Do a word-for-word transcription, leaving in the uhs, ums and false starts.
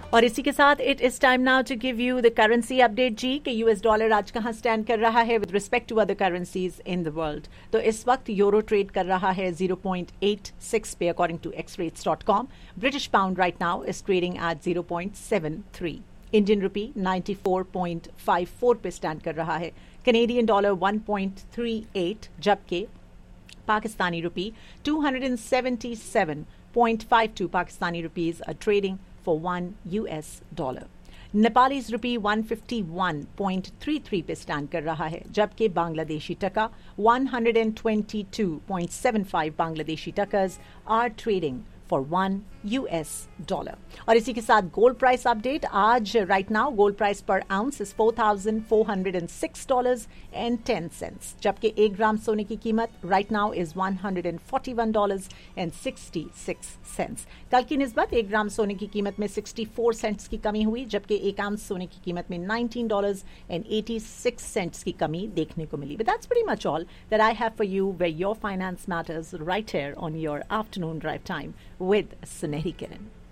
और इसी के साथ it is time now to give you the currency update जी कि यूएस डॉलर आज कहां स्टैंड कर रहा है with respect to other currencies in the world. तो इस वक्त यूरो ट्रेड कर रहा है ज़ीरो पॉइंट एट सिक्स पे according to x rates dot com. British pound right now is trading at zero point seven three. Indian rupee ninety four point five four पे stand कर रहा है। Canadian dollar one point three eight, जबकि पाकिस्तानी रुपी to seventy seven point five to Pakistani rupees are trading for one U S dollar. Nepalese rupee one fifty one point three three पे stand कर रहा है, जबकि बांग्लादेशी टका one twenty two point seven five Bangladeshi टकर्स are trading for one U S dollar. और इसी के साथ गोल्ड प्राइस अपडेट। आज राइट नाउ गोल्ड प्राइस पर ounce is four thousand four hundred six dollars and ten cents, जबकि एक ग्राम सोने की कीमत right now is one hundred forty one dollars and sixty six cents. कल की निस्बत एक ग्राम सोने की कीमत में सिक्सटी फोर सेंट्स की कमी हुई, जबकि एक आउंस सोने की कीमत में nineteen dollars and eighty six cents की कमी देखने को मिली। But that's pretty much all that I have for you where your finance matters right here on your afternoon drive time with Sunehri Kiran.